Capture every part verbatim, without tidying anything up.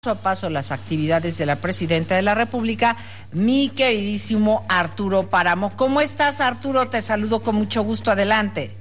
a paso las actividades de la Presidenta de la República, mi queridísimo Arturo Páramo. ¿Cómo estás, Arturo? Te saludo con mucho gusto. Adelante.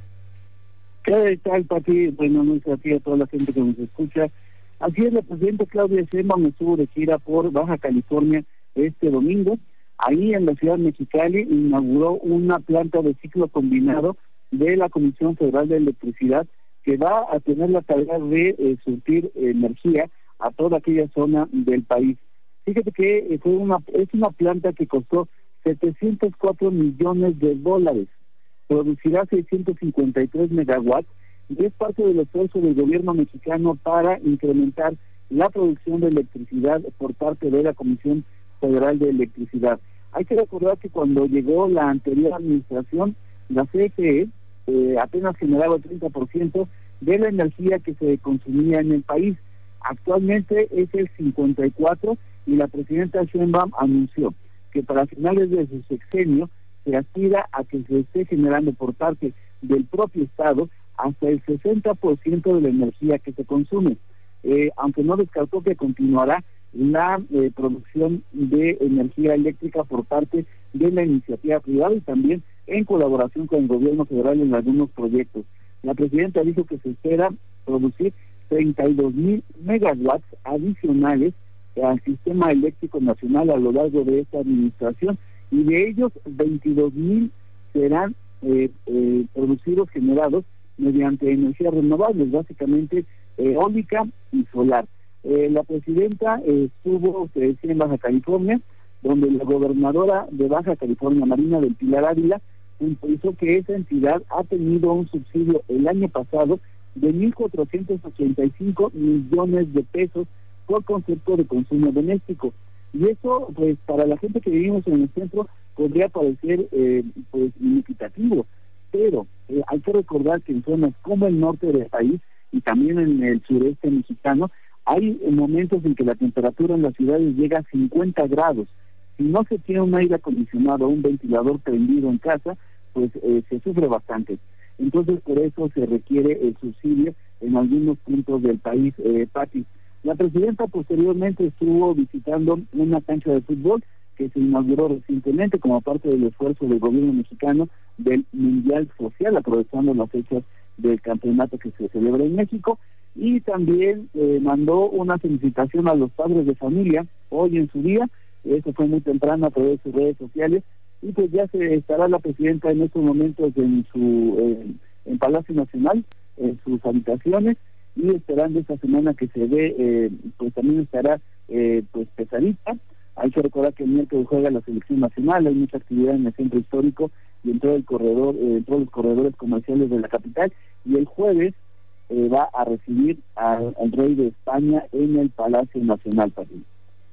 ¿Qué tal, Pati? Bueno, muchas gracias a toda la gente que nos escucha. Así es, la Presidenta Claudia Sheinbaum estuvo de gira por Baja California este domingo. Ahí en la ciudad de Mexicali inauguró una planta de ciclo combinado de la Comisión Federal de Electricidad que va a tener la tarea de eh, surtir energía a toda aquella zona del país. Fíjate que fue una es una planta que costó setecientos cuatro millones de dólares, producirá seiscientos cincuenta y tres megawatts y es parte del esfuerzo del gobierno mexicano para incrementar la producción de electricidad por parte de la Comisión Federal de Electricidad. Hay que recordar que cuando llegó la anterior administración, la C F E eh, apenas generaba el treinta por ciento de la energía que se consumía en el país. Actualmente es el cincuenta y cuatro por ciento y la Presidenta Sheinbaum anunció que para finales de su sexenio se aspira a que se esté generando por parte del propio Estado hasta el sesenta por ciento de la energía que se consume, eh, aunque no descartó que continuará la eh, producción de energía eléctrica por parte de la iniciativa privada y también en colaboración con el gobierno federal en algunos proyectos. La Presidenta dijo que se espera producir treinta y dos mil megawatts adicionales al sistema eléctrico nacional a lo largo de esta administración y de ellos veintidós mil serán eh, eh, producidos, generados mediante energías renovables, básicamente eólica y solar. Eh, la Presidenta eh, estuvo, se decía, en Baja California, donde la gobernadora de Baja California, Marina del Pilar Ávila, hizo que esa entidad ha tenido un subsidio el año pasado de mil cuatrocientos ochenta y cinco millones de pesos por concepto de consumo doméstico. Y eso, pues, para la gente que vivimos en el centro, podría parecer, eh, pues, significativo. Pero eh, hay que recordar que en zonas como el norte del país y también en el sureste mexicano, hay momentos en que la temperatura en las ciudades llega a cincuenta grados. Si no se tiene un aire acondicionado o un ventilador prendido en casa, pues eh, se sufre bastante. Entonces, por eso se requiere el subsidio en algunos puntos del país, eh, Pati. La Presidenta posteriormente estuvo visitando una cancha de fútbol que se inauguró recientemente como parte del esfuerzo del gobierno mexicano del Mundial Social, aprovechando las fechas del campeonato que se celebra en México, y también eh, mandó una felicitación a los padres de familia hoy en su día. Eso fue muy temprano a través de sus redes sociales, y pues ya se estará la Presidenta en estos momentos en su eh, en Palacio Nacional, en sus habitaciones, y esperando esta semana que se dé, eh, pues también estará eh, pues pesadita. Hay que recordar que el miércoles juega la selección nacional, hay mucha actividad en el centro histórico y en todo el corredor, eh, en todos los corredores comerciales de la capital, y el jueves eh, va a recibir al, al rey de España en el Palacio Nacional, París.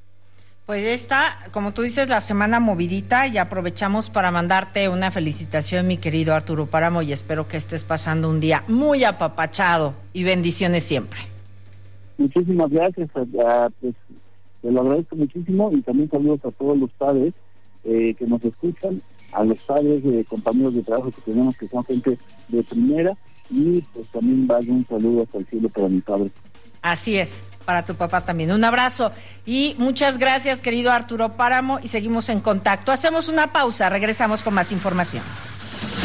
Pues está, como tú dices, la semana movidita, y aprovechamos para mandarte una felicitación, mi querido Arturo Páramo, y espero que estés pasando un día muy apapachado, y bendiciones siempre. Muchísimas gracias, a, a, pues, te lo agradezco muchísimo, y también saludos a todos los padres eh, que nos escuchan, a los padres de eh, compañeros de trabajo que tenemos, que son gente de primera, y pues también vaya un saludo hasta el cielo para mi padre. Así es, para tu papá también. Un abrazo y muchas gracias, querido Arturo Páramo, y seguimos en contacto. Hacemos una pausa, regresamos con más información.